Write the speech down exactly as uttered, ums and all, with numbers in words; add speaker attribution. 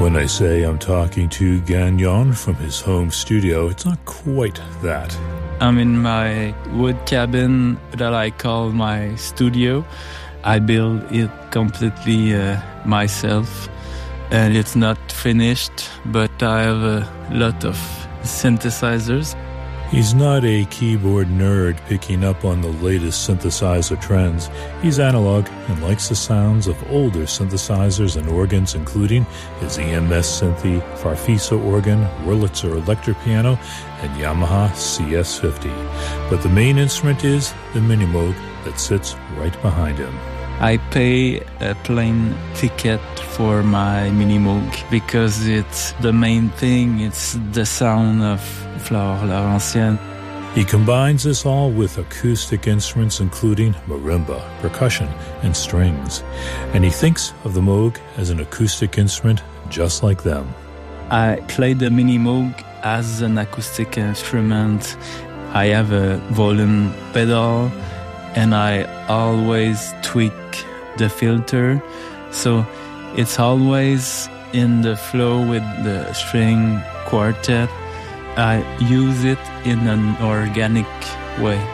Speaker 1: When I say I'm talking to Gagnon from his home studio, it's not quite that.
Speaker 2: I'm in my wood cabin that I call my studio. I build it completely uh, myself, and it's not finished, but I have a lot of synthesizers.
Speaker 1: He's not a keyboard nerd picking up on the latest synthesizer trends. He's analog and likes the sounds of older synthesizers and organs, including his E M S Synthi, Farfisa organ, Wurlitzer electric piano, and Yamaha C S fifty. But the main instrument is the Minimoog that sits right behind him.
Speaker 2: I pay a plane ticket for my Minimoog because it's the main thing. It's the sound of Flore Laurentienne.
Speaker 1: He combines this all with acoustic instruments including marimba, percussion, and strings. And he thinks of the Moog as an acoustic instrument just like them.
Speaker 2: I play the Minimoog as an acoustic instrument. I have a volume pedal, and I always tweak the filter, so it's always in the flow with the string quartet. I use it in an organic way.